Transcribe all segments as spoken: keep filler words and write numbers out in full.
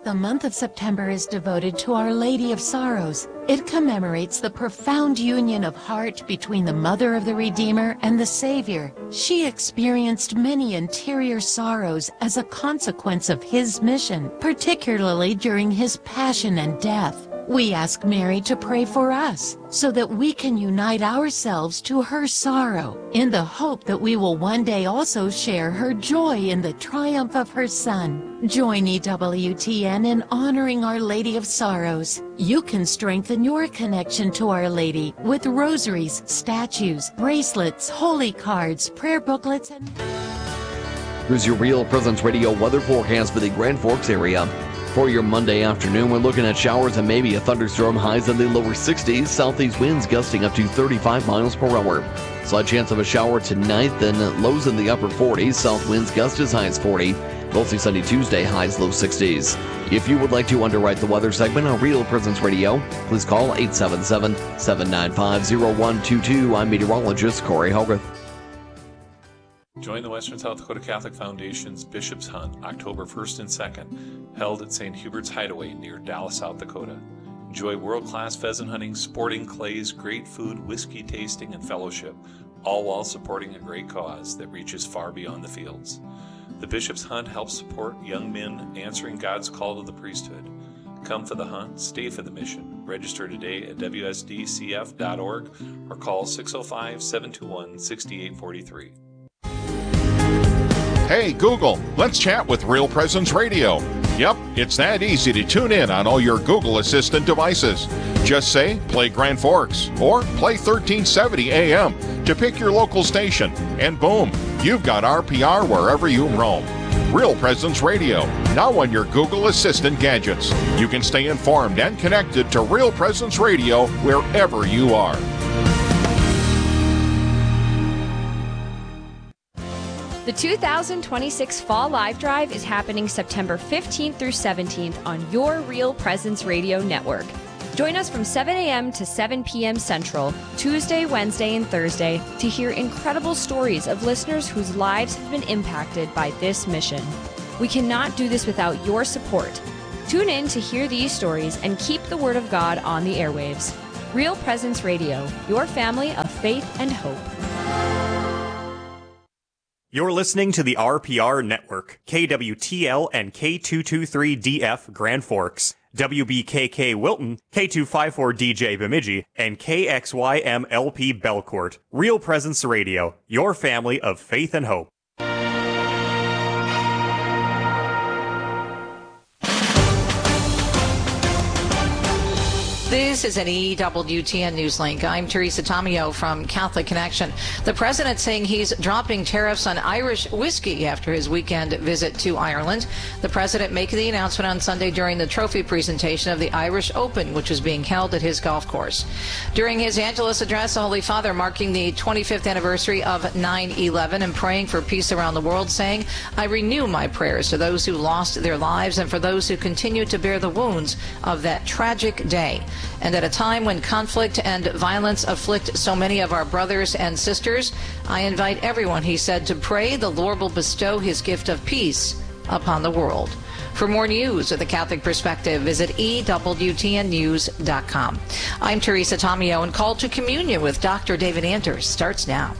The month of September is devoted to Our Lady of Sorrows. It commemorates the profound union of heart between the Mother of the Redeemer and the Savior. She experienced many interior sorrows as a consequence of his mission, particularly during his passion and death. We ask Mary to pray for us so that we can unite ourselves to her sorrow in the hope that we will one day also share her joy in the triumph of her Son. Join E W T N in honoring Our Lady of Sorrows. You can strengthen your connection to Our Lady with rosaries, statues, bracelets, holy cards, prayer booklets, and... Here's your Real Presence Radio weather forecast for the Grand Forks area. For your Monday afternoon, we're looking at showers and maybe a thunderstorm, highs in the lower sixties, southeast winds gusting up to thirty-five miles per hour. Slight chance of a shower tonight, then lows in the upper forties, south winds gust as high as forty. Mostly sunny Tuesday, highs low sixties. If you would like to underwrite the weather segment on Real Presence Radio, please call eight seven seven, seven nine five, zero one two two. I'm meteorologist Corey Hogarth. Join the Western South Dakota Catholic Foundation's Bishop's Hunt October first and second, held at Saint Hubert's Hideaway near Dallas, South Dakota. Enjoy world-class pheasant hunting, sporting clays, great food, whiskey tasting, and fellowship, all while supporting a great cause that reaches far beyond the fields. The Bishop's Hunt helps support young men answering God's call to the priesthood. Come for the hunt, stay for the mission. Register today at W S D C F dot org or call six oh five, seven two one, six eight four three. Hey, Google, let's chat with Real Presence Radio. Yep, it's that easy to tune in on all your Google Assistant devices. Just say, play Grand Forks, or play thirteen seventy A M to pick your local station, and boom, you've got R P R wherever you roam. Real Presence Radio, now on your Google Assistant gadgets. You can stay informed and connected to Real Presence Radio wherever you are. The two thousand twenty-six Fall Live Drive is happening September fifteenth through seventeenth on your Real Presence Radio network. Join us from seven a m to seven p m Central, Tuesday, Wednesday, and Thursday to hear incredible stories of listeners whose lives have been impacted by this mission. We cannot do this without your support. Tune in to hear these stories and keep the Word of God on the airwaves. Real Presence Radio, your family of faith and hope. You're listening to the R P R Network, K W T L and K two twenty-three D F Grand Forks, W B K K Wilton, K two fifty-four D J Bemidji, and K X Y M L P Belcourt. Real Presence Radio, your family of faith and hope. This is an E W T N News Link. I'm Teresa Tomeo from Catholic Connection. The president saying he's dropping tariffs on Irish whiskey after his weekend visit to Ireland. The president making the announcement on Sunday during the trophy presentation of the Irish Open, which was being held at his golf course. During his Angelus address, the Holy Father marking the twenty-fifth anniversary of nine eleven and praying for peace around the world, saying, I renew my prayers to those who lost their lives and for those who continue to bear the wounds of that tragic day. And at a time when conflict and violence afflict so many of our brothers and sisters, I invite everyone, he said, to pray the Lord will bestow his gift of peace upon the world. For more news of the Catholic Perspective, visit E W T N news dot com. I'm Teresa Tomeo, and Call to Communion with Doctor David Anders starts now.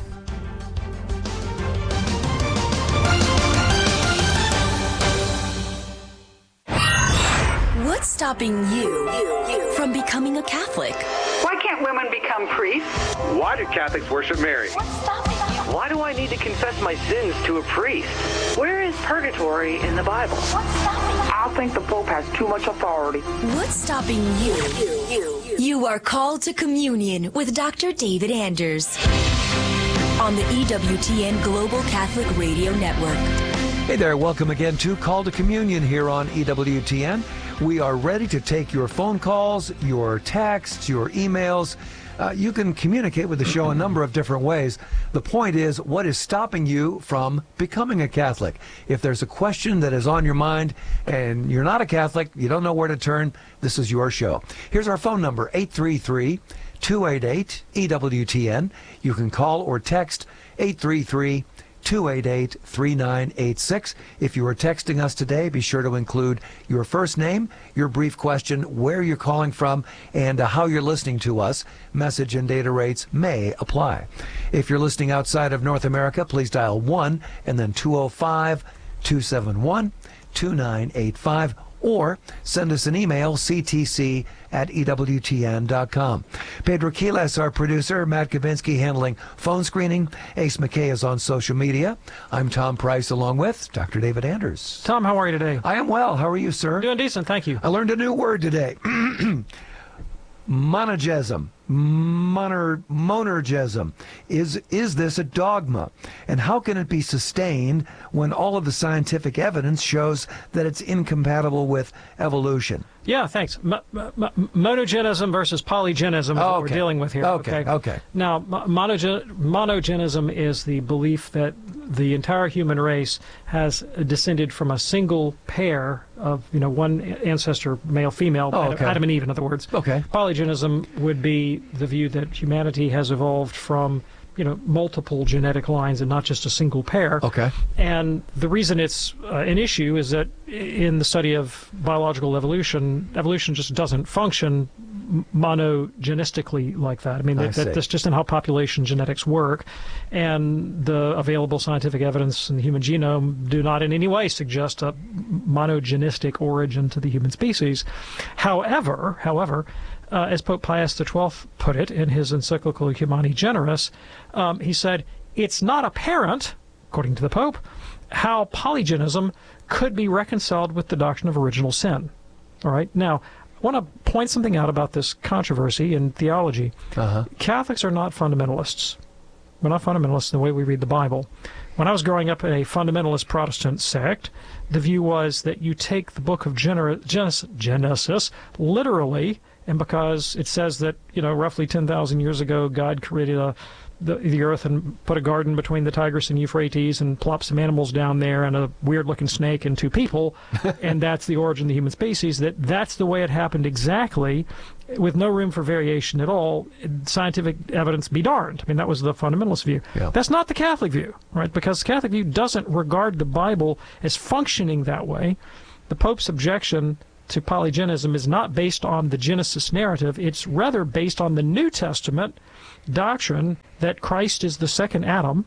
What's stopping you from becoming a Catholic? Why can't women become priests? Why do Catholics worship Mary? What's stopping you? Why do I need to confess my sins to a priest? Where is purgatory in the Bible? What's stopping you? I think the Pope has too much authority. What's stopping you? You, you, you. You are called to communion with Doctor David Anders on the E W T N Global Catholic Radio Network. Hey there, welcome again to Call to Communion here on E W T N. We are ready to take your phone calls, your texts, your emails. Uh, you can communicate with the show a number of different ways. The point is, what is stopping you from becoming a Catholic? If there's a question that is on your mind and you're not a Catholic, you don't know where to turn, this is your show. Here's our phone number, eight three three, two eight eight, E W T N. You can call or text eight three three, two eight eight, three nine eight six. If you are texting us today, be sure to include your first name, your brief question, where you're calling from, and uh, how you're listening to us. Message and data rates may apply. If you're listening outside of North America, please dial one and then two oh five, two seven one, two nine eight five. Or send us an email, c t c at e w t n dot com. Pedro Quiles, our producer, Matt Kavinsky handling phone screening. Ace McKay is on social media. I'm Tom Price along with Doctor David Anders. Tom, how are you today? I am well. How are you, sir? Doing decent, thank you. I learned a new word today. Monogism. Moner, monergism. Is is this a dogma? And how can it be sustained when all of the scientific evidence shows that it's incompatible with evolution? Yeah, thanks. Mo- mo- monogenism versus polygenism is oh, what okay. we're dealing with here. Okay, okay. okay. Now, monogen- monogenism is the belief that the entire human race has descended from a single pair of, you know, one ancestor, male, female, oh, okay. Adam and Eve, in other words. Okay. Polygenism would be the view that humanity has evolved from, you know, multiple genetic lines and not just a single pair. Okay. And the reason it's uh, an issue is that in the study of biological evolution, evolution just doesn't function monogenistically like that. I mean, I that, that, that's just in how population genetics work. And the available scientific evidence in the human genome do not in any way suggest a monogenistic origin to the human species. However, however, Uh, as Pope Pius the twelfth put it in his encyclical Humani Generis, um, he said, it's not apparent, according to the Pope, how polygenism could be reconciled with the doctrine of original sin. All right? Now, I want to point something out about this controversy in theology. Uh-huh. Catholics are not fundamentalists. We're not fundamentalists in the way we read the Bible. When I was growing up in a fundamentalist Protestant sect, the view was that you take the book of Gener- Genesis, Genesis literally, and because it says that, you know, roughly ten thousand years ago, God created a, the, the earth and put a garden between the Tigris and Euphrates and plopped some animals down there and a weird-looking snake and two people, and that's the origin of the human species, that that's the way it happened exactly, with no room for variation at all, scientific evidence be darned. I mean, that was the fundamentalist view. Yeah. That's not the Catholic view, right? Because the Catholic view doesn't regard the Bible as functioning that way. The Pope's objection to polygenism is not based on the Genesis narrative. It's rather based on the New Testament doctrine that Christ is the second Adam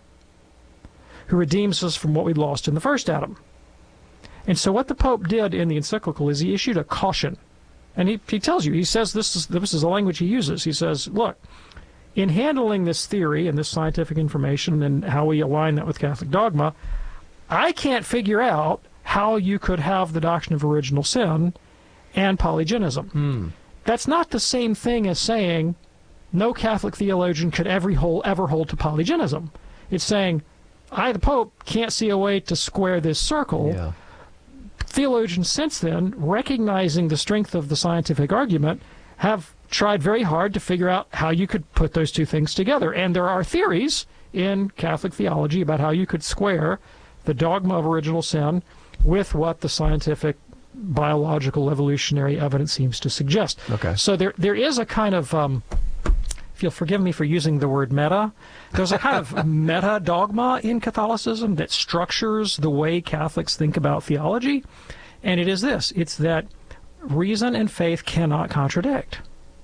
who redeems us from what we lost in the first Adam. And so what the Pope did in the encyclical is he issued a caution. And he, he tells you, he says, this is, this is the language he uses. He says, look, in handling this theory and this scientific information and how we align that with Catholic dogma, I can't figure out how you could have the doctrine of original sin and polygenism. Mm. That's not the same thing as saying no Catholic theologian could ever hold, ever hold to polygenism. It's saying, I, the Pope, can't see a way to square this circle. Yeah. Theologians since then, recognizing the strength of the scientific argument, have tried very hard to figure out how you could put those two things together. And there are theories in Catholic theology about how you could square the dogma of original sin with what the scientific biological evolutionary evidence seems to suggest. Okay. So there there is a kind of, um, if you'll forgive me for using the word meta, there's a kind of meta dogma in Catholicism that structures the way Catholics think about theology, and it is this: it's that reason and faith cannot contradict.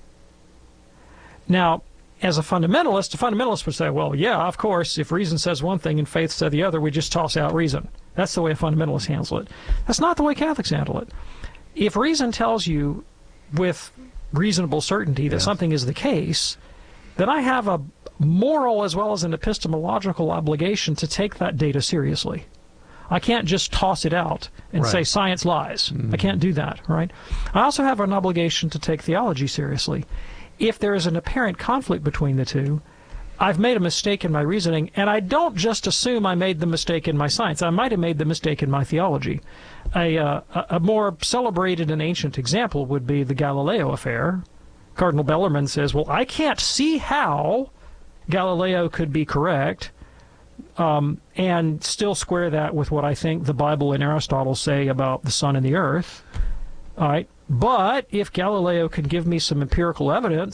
Now, as a fundamentalist, a fundamentalist would say, well, yeah, of course, if reason says one thing and faith says the other, we just toss out reason. That's the way a fundamentalist handles it. That's not the way Catholics handle it. If reason tells you with reasonable certainty that yeah. something is the case, then I have a moral as well as an epistemological obligation to take that data seriously. I can't just toss it out and right. say science lies. Mm. I can't do that, right? I also have an obligation to take theology seriously. If there is an apparent conflict between the two, I've made a mistake in my reasoning, and I don't just assume I made the mistake in my science. I might have made the mistake in my theology. A, uh, a more celebrated and ancient example would be the Galileo affair. Cardinal Bellarmine says, well, I can't see how Galileo could be correct um, and still square that with what I think the Bible and Aristotle say about the sun and the earth. All right. But if Galileo can give me some empirical evidence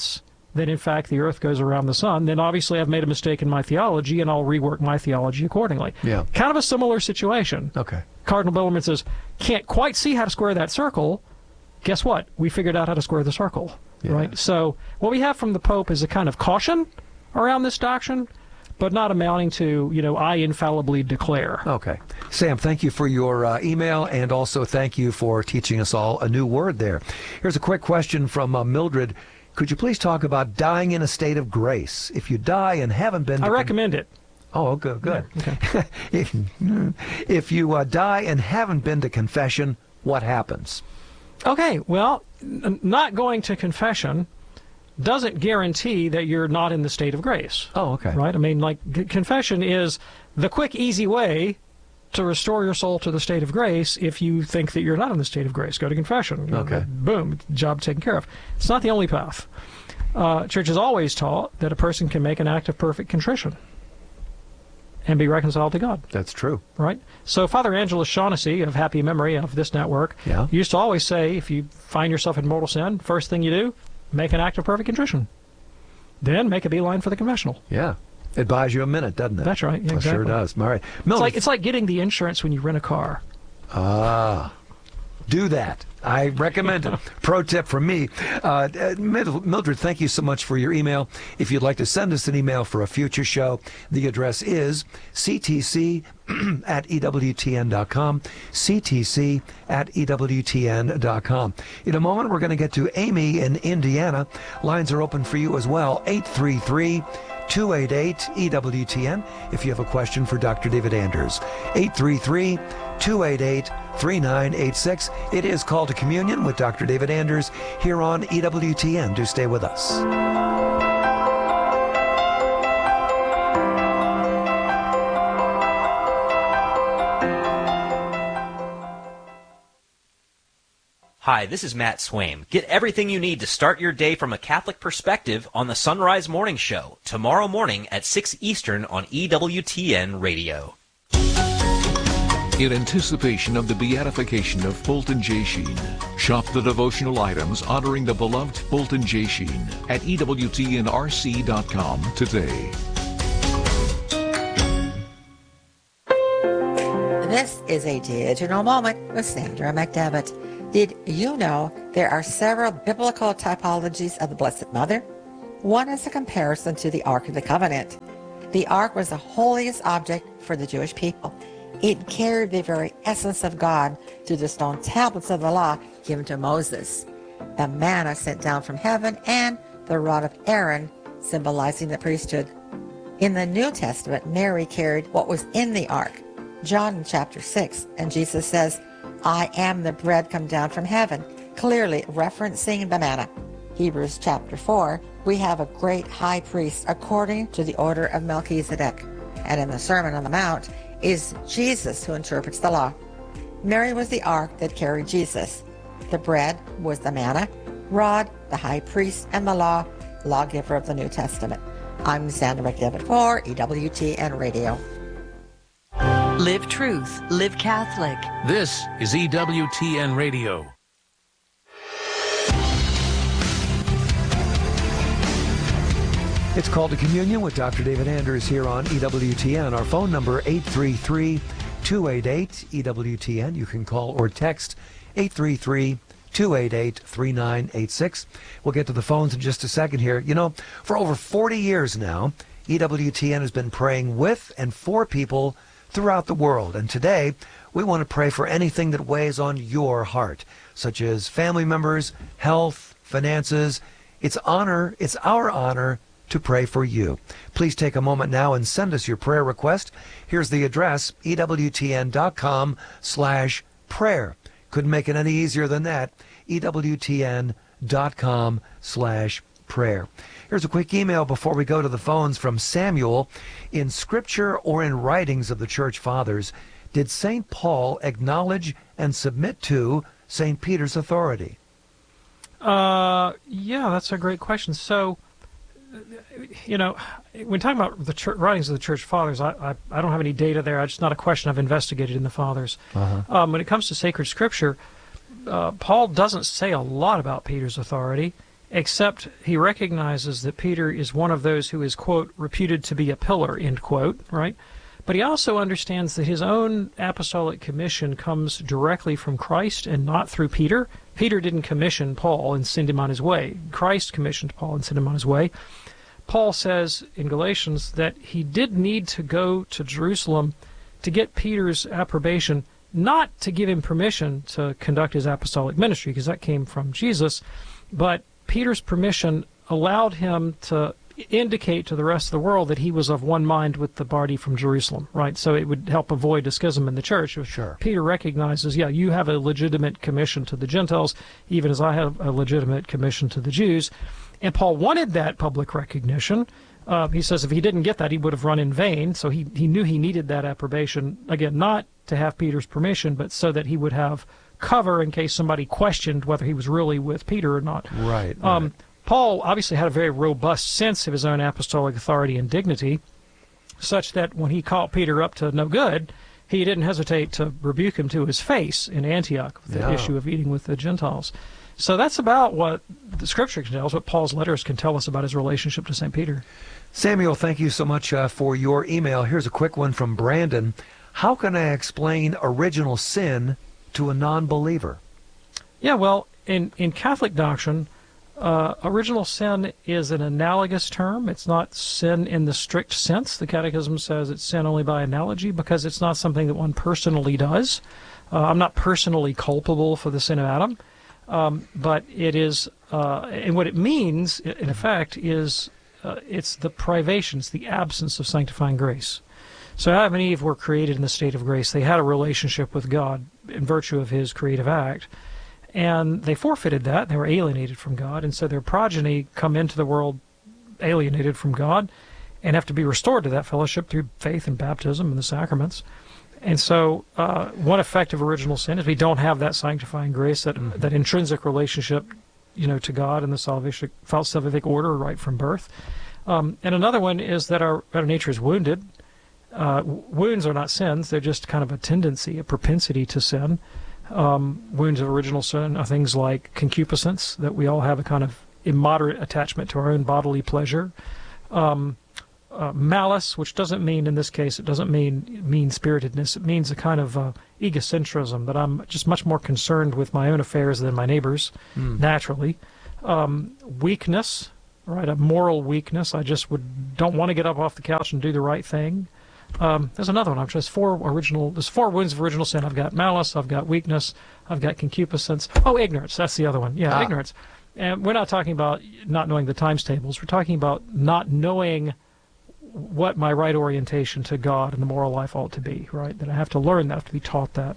that in fact the earth goes around the sun, then obviously I've made a mistake in my theology, and I'll rework my theology accordingly. Yeah. Kind of a similar situation. Okay. Cardinal Bellarmine says, can't quite see how to square that circle. Guess what? We figured out how to square the circle. Yeah. Right? So what we have from the Pope is a kind of caution around this doctrine, but not amounting to, you know, I infallibly declare. Okay. Sam, thank you for your uh, email, and also thank you for teaching us all a new word there. Here's a quick question from uh, Mildred. Could you please talk about dying in a state of grace? If you die and haven't been... I recommend it. Oh, good, good. Yeah, okay. if, if you uh, die and haven't been to confession, what happens? Okay, well, n- not going to confession doesn't guarantee that you're not in the state of grace. Oh, okay. Right? I mean, like, c- confession is the quick, easy way to restore your soul to the state of grace if you think that you're not in the state of grace. Go to confession. You know, okay. Boom, job taken care of. It's not the only path. Uh, church has always taught that a person can make an act of perfect contrition and be reconciled to God. That's true. Right? So Father Angelus Shaughnessy, of happy memory of this network, yeah. used to always say, if you find yourself in mortal sin, first thing you do, make an act of perfect contrition. Then make a beeline for the confessional. Yeah. It buys you a minute, doesn't it? That's right. Yeah, it exactly. sure does. All right. It's like, it's like getting the insurance when you rent a car. Ah. Do that. I recommend it. Pro tip from me. Uh, Mildred, thank you so much for your email. If you'd like to send us an email for a future show, the address is c t c at e w t n dot com, c t c at e w t n dot com. In a moment, we're going to get to Amy in Indiana. Lines are open for you as well, eight three three, two eight eight, E W T N, if you have a question for Doctor David Anders. eight three three, two eight eight, three nine eight six. It is Call to Communion with Doctor David Anders here on E W T N. Do stay with us. Hi, this is Matt Swaim. Get everything you need to start your day from a Catholic perspective on the Sunrise Morning Show, tomorrow morning at six Eastern on E W T N Radio. In anticipation of the beatification of Fulton J. Sheen, shop the devotional items honoring the beloved Fulton J. Sheen at E W T N R C dot com today. This is a digital moment with Sandra McDevitt. Did you know there are several biblical typologies of the Blessed Mother? One is a comparison to the Ark of the Covenant. The Ark was the holiest object for the Jewish people. It carried the very essence of God through the stone tablets of the law given to Moses, the manna sent down from heaven, and the rod of Aaron, symbolizing the priesthood. In the New Testament, Mary carried what was in the Ark. John in chapter six, and Jesus says, I am the bread come down from heaven, clearly referencing the manna. Hebrews chapter four, we have a great high priest according to the order of Melchizedek. And in the Sermon on the Mount is Jesus who interprets the law. Mary was the ark that carried Jesus. The bread was the manna, rod, the high priest, and the law, lawgiver of the New Testament. I'm Sandra McDevitt for E W T N Radio. Live truth, live Catholic. This is E W T N Radio. It's Called to Communion with Doctor David Anders here on E W T N. Our phone number, eight three three, two eight eight, E W T N. You can call or text eight three three, two eight eight, three nine eight six. We'll get to the phones in just a second here. You know, for over forty years now, E W T N has been praying with and for people throughout the world. And today, we want to pray for anything that weighs on your heart, such as family members, health, finances. It's honor, it's our honor to pray for you. Please take a moment now and send us your prayer request. Here's the address, E W T N dot com slash prayer. Couldn't make it any easier than that. E W T N dot com slash prayer. Here's a quick email before we go to the phones from Samuel. In Scripture or in writings of the Church Fathers, did Saint Paul acknowledge and submit to Saint Peter's authority? Uh, yeah, that's a great question. So, you know, when talking about the church, writings of the Church Fathers, I, I, I don't have any data there. It's not a question I've investigated in the Fathers. Uh-huh. Um, when it comes to sacred Scripture, uh, Paul doesn't say a lot about Peter's authority. except he recognizes that Peter is one of those who is, quote, reputed to be a pillar, end quote, right? But he also understands that his own apostolic commission comes directly from Christ and not through Peter. Peter didn't commission Paul and send him on his way. Christ commissioned Paul and sent him on his way. Paul says in Galatians that he did need to go to Jerusalem to get Peter's approbation, not to give him permission to conduct his apostolic ministry, because that came from Jesus, but Peter's permission allowed him to indicate to the rest of the world that he was of one mind with the party from Jerusalem, right? So it would help avoid a schism in the church. Sure. Peter recognizes, yeah, you have a legitimate commission to the Gentiles, even as I have a legitimate commission to the Jews. And Paul wanted that public recognition. Uh, he says if he didn't get that, he would have run in vain. So he, he knew he needed that approbation, again, not to have Peter's permission, but so that he would have cover in case somebody questioned whether he was really with Peter or not. Right. Um, right. Paul obviously had a very robust sense of his own apostolic authority and dignity, such that when he called Peter up to no good, he didn't hesitate to rebuke him to his face in Antioch with the Yeah. issue of eating with the Gentiles. So that's about what the Scripture can tell us, what Paul's letters can tell us about his relationship to Saint Peter. Samuel, thank you so much uh, for your email. Here's a quick one from Brandon. How can I explain original sin to a non-believer? Yeah, well, in, in Catholic doctrine, uh, original sin is an analogous term. It's not sin in the strict sense. The Catechism says it's sin only by analogy because it's not something that one personally does. Uh, I'm not personally culpable for the sin of Adam, um, but it is, uh, and what it means, in effect, is uh, it's the privations, the absence of sanctifying grace. So Adam and Eve were created in the state of grace. They had a relationship with God in virtue of his creative act, and they forfeited that. They were alienated from God, and so their progeny come into the world alienated from God and have to be restored to that fellowship through faith and baptism and the sacraments. And so uh, one effect of original sin is we don't have that sanctifying grace, that mm-hmm. that intrinsic relationship, you know, to God and the salvific, salvific order right from birth. Um, and another one is that our, our nature is wounded. Uh, wounds are not sins. They're just kind of a tendency, a propensity to sin. Um, wounds of original sin are things like concupiscence, that we all have a kind of immoderate attachment to our own bodily pleasure. Um, uh, malice, which doesn't mean, in this case, it doesn't mean mean-spiritedness. It means a kind of uh, egocentrism, that I'm just much more concerned with my own affairs than my neighbors, mm. naturally. Um, weakness, right, a moral weakness. I just would don't want to get up off the couch and do the right thing. Um, there's another one. I've just four original. There's four wounds of original sin. I've got malice. I've got weakness. I've got concupiscence. Oh, ignorance. That's the other one. Yeah, ah. ignorance. And we're not talking about not knowing the times tables. We're talking about not knowing what my right orientation to God and the moral life ought to be. Right. That I have to learn that. I have to be taught that.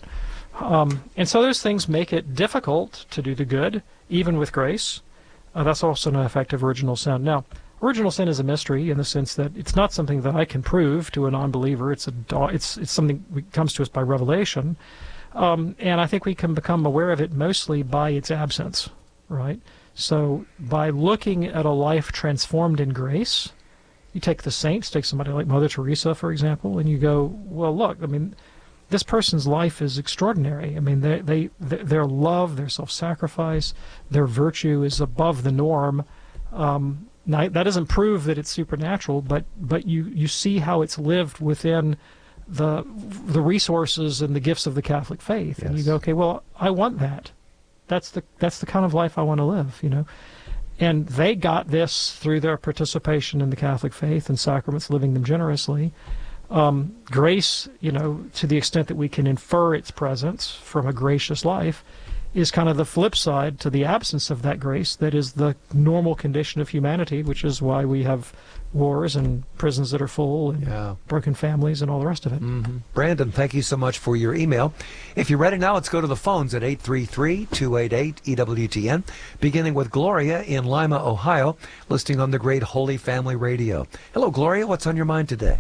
Um, and so those things make it difficult to do the good, even with grace. Uh, that's also an effect of original sin. Now, original sin is a mystery in the sense that it's not something that I can prove to a non-believer. It's a it's it's something that comes to us by revelation, um, and I think we can become aware of it mostly by its absence, right? So by looking at a life transformed in grace, you take the saints, take somebody like Mother Teresa, for example, and you go, well, look, I mean, this person's life is extraordinary. I mean, they they their love, their self-sacrifice, their virtue is above the norm. Um, Now, that doesn't prove that it's supernatural, but but you, you see how it's lived within the the resources and the gifts of the Catholic faith, yes. And you go, okay, well, I want that. That's the that's the kind of life I want to live, you know. And they got this through their participation in the Catholic faith and sacraments, living them generously. Um, grace, you know, to the extent that we can infer its presence from a gracious life, is kind of the flip side to the absence of that grace that is the normal condition of humanity, which is why we have wars and prisons that are full and yeah. broken families and all the rest of it. Mm-hmm. Brandon, thank you so much for your email. If you're ready now, let's go to the phones at eight three three, two eight eight, E W T N, beginning with Gloria in Lima, Ohio, listening on the Great Holy Family Radio. Hello, Gloria. What's on your mind today?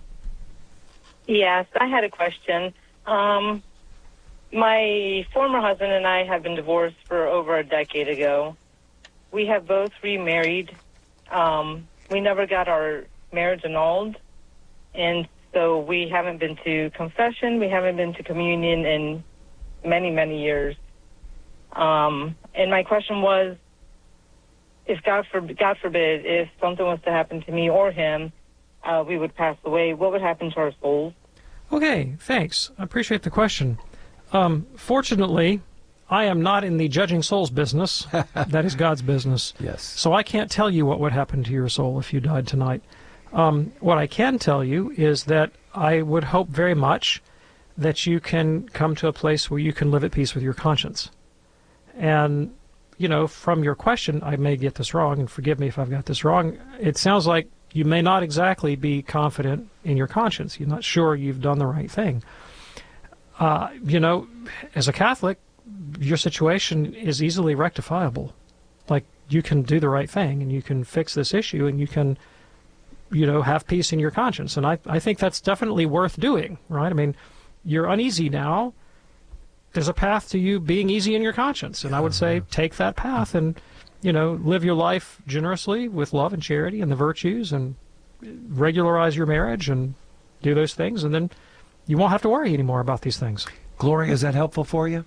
Yes, I had a question. Um... My former husband and I have been divorced for over a decade ago. We have both remarried. Um, we never got our marriage annulled, and so we haven't been to confession. We haven't been to communion in many, many years. Um, and my question was, if God, for, God forbid, if something was to happen to me or him, uh, we would pass away, what would happen to our souls? Okay, thanks. I appreciate the question. Um, fortunately, I am not in the judging souls business. That is God's business. Yes. So I can't tell you what would happen to your soul if you died tonight. Um, what I can tell you is that I would hope very much that you can come to a place where you can live at peace with your conscience. And, you know, from your question, I may get this wrong, and forgive me if I've got this wrong. It sounds like you may not exactly be confident in your conscience. You're not sure you've done the right thing. Uh, you know, as a Catholic, your situation is easily rectifiable. Like, you can do the right thing, and you can fix this issue, and you can, you know, have peace in your conscience. And I, I think that's definitely worth doing, right? I mean, you're uneasy now. There's a path to you being easy in your conscience. And I would say take that path and, you know, live your life generously with love and charity and the virtues, and regularize your marriage and do those things. And then you won't have to worry anymore about these things. Gloria, is that helpful for you?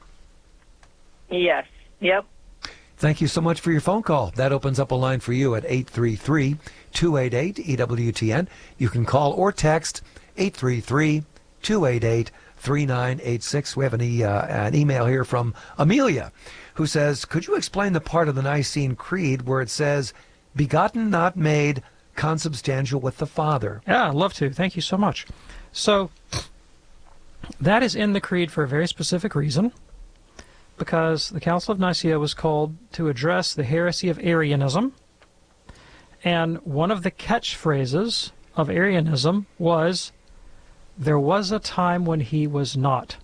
Yes. Yep. Thank you so much for your phone call. That opens up a line for you at eight three three, two eight eight, E W T N. You can call or text eight three three, two eight eight, three nine eight six. We have an, e- uh, an email here from Amelia, who says, could you explain the part of the Nicene Creed where it says, begotten, not made, consubstantial with the Father? Yeah, I'd love to. Thank you so much. So, that is in the Creed for a very specific reason, because the Council of Nicaea was called to address the heresy of Arianism, and one of the catchphrases of Arianism was, there was a time when he was not.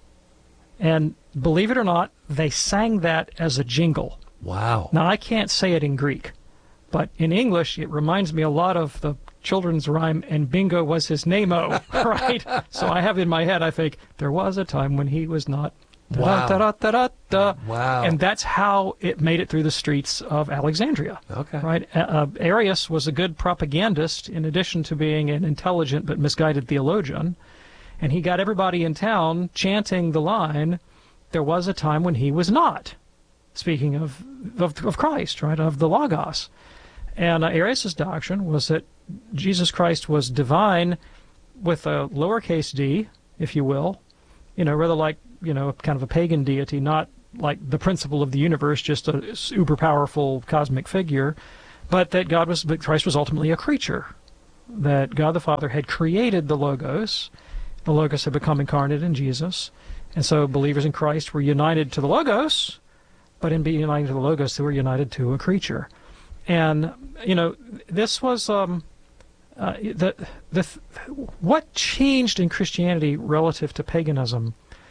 And believe it or not, they sang that as a jingle. Wow. Now, I can't say it in Greek, but in English, it reminds me a lot of the children's rhyme, and bingo was his name-o, right? So I have in my head, I think, there was a time when he was not. Wow. Da, da, da, da, da. Wow. And that's how it made it through the streets of Alexandria. Okay. Right? Uh, Arius was a good propagandist in addition to being an intelligent but misguided theologian. And he got everybody in town chanting the line, there was a time when he was not. Speaking of, of, of Christ, right, of the Logos. And uh, Arius' doctrine was that Jesus Christ was divine with a lowercase d, if you will, you know, rather like, you know, kind of a pagan deity, not like the principle of the universe, just a super powerful cosmic figure, but that God was, that Christ was ultimately a creature, that God the Father had created the Logos, the Logos had become incarnate in Jesus, and so believers in Christ were united to the Logos, but in being united to the Logos, they were united to a creature. And, you know, this was, um, uh, the, the, what changed in Christianity relative to paganism?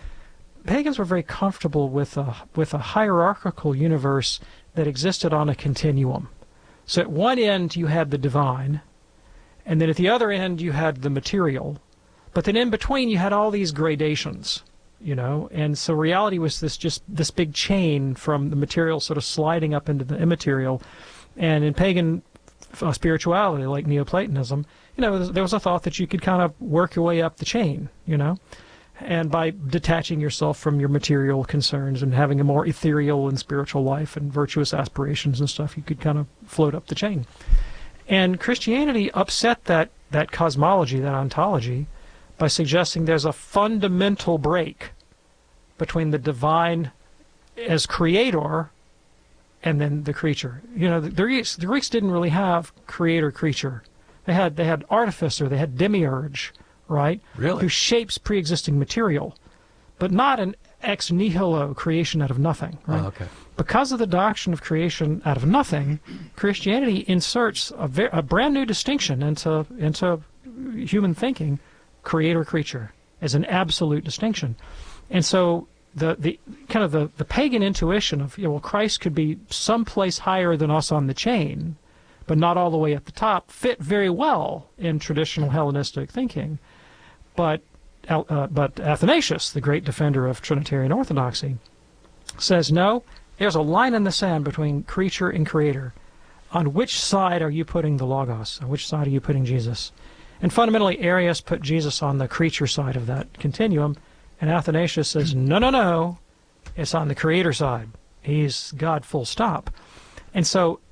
Pagans were very comfortable with a, with a hierarchical universe that existed on a continuum. So at one end you had the divine, and then at the other end you had the material, but then in between you had all these gradations, you know, and so reality was this just this big chain from the material sort of sliding up into the immaterial. And in pagan uh, spirituality, like Neoplatonism, you know, there was a thought that you could kind of work your way up the chain, you know, and by detaching yourself from your material concerns and having a more ethereal and spiritual life and virtuous aspirations and stuff, you could kind of float up the chain. And Christianity upset that, that cosmology, that ontology, by suggesting there's a fundamental break between the divine as creator and then the creature. You know, the Greeks, the Greeks didn't really have creator-creature. They had, they had artificer, they had demiurge, right? Really? Who shapes pre-existing material, but not an ex nihilo creation out of nothing, right? Oh, okay. Because of the doctrine of creation out of nothing, Christianity inserts a, ver- a brand new distinction into, into human thinking, creator-creature, as an absolute distinction. And so the, the kind of the, the pagan intuition of, you know, well, Christ could be someplace higher than us on the chain, but not all the way at the top, fit very well in traditional Hellenistic thinking. But uh, but Athanasius, the great defender of Trinitarian orthodoxy, says, no, there's a line in the sand between creature and creator. On which side are you putting the Logos? On which side are you putting Jesus? And fundamentally, Arius put Jesus on the creature side of that continuum, and Athanasius says, no, no, no, it's on the creator side. He's God full stop. And so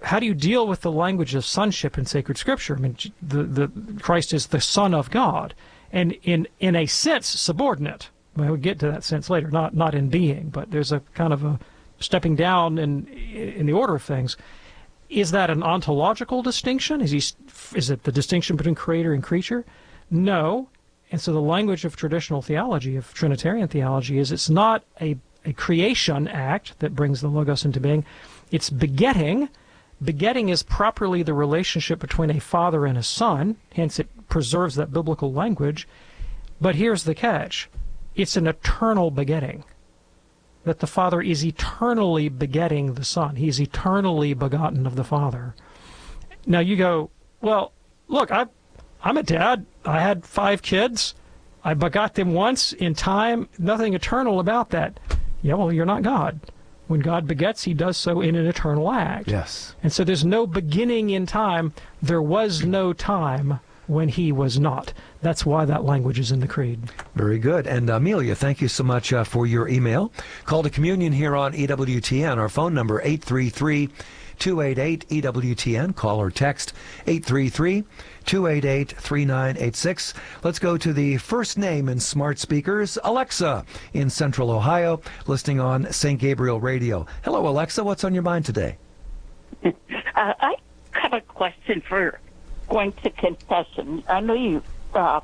how do you deal with the language of sonship in sacred Scripture? I mean, the, the Christ is the Son of God, and in in a sense subordinate. Well, we'll get to that sense later, not not in being, but there's a kind of a stepping down in in the order of things. Is that an ontological distinction? Is he is it the distinction between creator and creature? No. And so the language of traditional theology, of Trinitarian theology, is it's not a, a creation act that brings the Logos into being. It's begetting. Begetting is properly the relationship between a father and a son, hence it preserves that biblical language. But here's the catch. It's an eternal begetting, that the Father is eternally begetting the Son. He's eternally begotten of the Father. Now you go, well, look, I, I'm a dad. I had five kids. I begot them once in time. Nothing eternal about that. Yeah, well, you're not God. When God begets, he does so in an eternal act. Yes. And so there's no beginning in time. There was no time when he was not. That's why that language is in the Creed. Very good. And Amelia, thank you so much uh, for your email. Call to communion here on E W T N. Our phone number, eight three three, two eight eight, E W T N. Call or text eight three three, two eight eight, three nine eight six. Let's go to the first name in smart speakers, Alexa, in Central Ohio, listening on Saint Gabriel Radio. Hello, Alexa. What's on your mind today? uh, I have a question for going to confession. I know you, uh,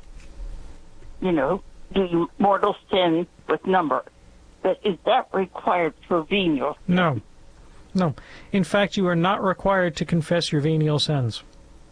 you know, do mortal sin with number, but is that required for venial? No. No. In fact, you are not required to confess your venial sins.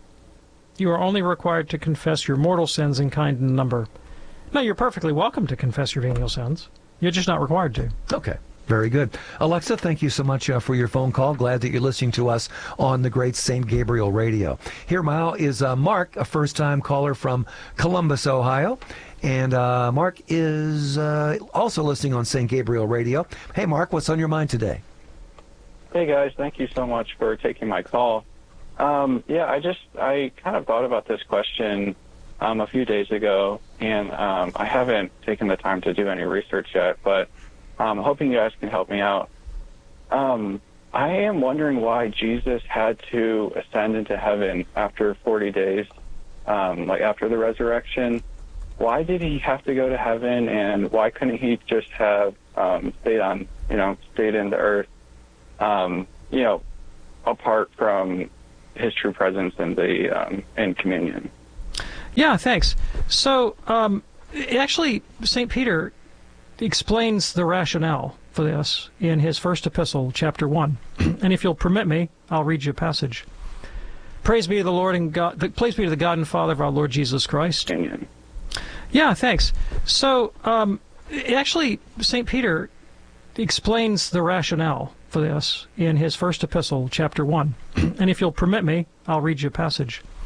You are only required to confess your mortal sins in kind and number. No, you're perfectly welcome to confess your venial sins. You're just not required to. Okay. Very good. Alexa, thank you so much uh, for your phone call. Glad that you're listening to us on the great Saint Gabriel Radio. Here now is uh, Mark, a first-time caller from Columbus, Ohio. And uh, Mark is uh, also listening on Saint Gabriel Radio. Hey, Mark, what's on your mind today? Hey, guys. Thank you so much for taking my call. Um, yeah, I just, I kind of thought about this question um, a few days ago, and um, I haven't taken the time to do any research yet, but I'm hoping you guys can help me out. Um, I am wondering why Jesus had to ascend into heaven after forty days, um, like after the resurrection. Why did he have to go to heaven, and why couldn't he just have um, stayed on, you know, stayed in the earth, um, you know, apart from his true presence in the um, in communion? Yeah, thanks. So, um, actually, Saint Peter explains the rationale for this in his first epistle, chapter one. And if you'll permit me, I'll read you a passage. Praise be to the Lord and God. The, praise be to the God and Father of our Lord Jesus Christ. Amen. Yeah, thanks. So, um, actually, Saint Peter explains the rationale for this in his first epistle, chapter one. And if you'll permit me, I'll read you a passage.